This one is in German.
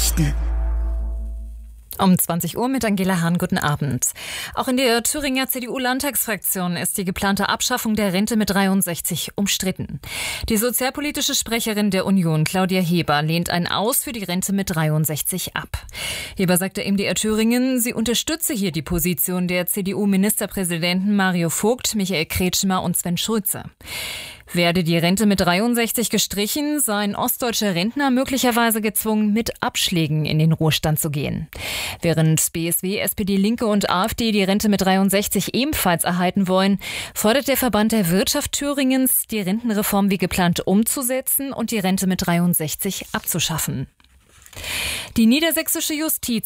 Nachrichten. Um 20 Uhr mit Angela Hahn. Guten Abend. Auch in der Thüringer CDU-Landtagsfraktion ist die geplante Abschaffung der Rente mit 63 umstritten. Die sozialpolitische Sprecherin der Union, Claudia Heber, lehnt ein Aus für die Rente mit 63 ab. Heber sagte im MDR Thüringen, sie unterstütze hier die Position der CDU-Ministerpräsidenten Mario Vogt, Michael Kretschmer und Sven Schulze. Werde die Rente mit 63 gestrichen, seien ostdeutsche Rentner möglicherweise gezwungen, mit Abschlägen in den Ruhestand zu gehen. Während BSW, SPD, Linke und AfD die Rente mit 63 ebenfalls erhalten wollen, fordert der Verband der Wirtschaft Thüringens, die Rentenreform wie geplant umzusetzen und die Rente mit 63 abzuschaffen. Die niedersächsische Justiz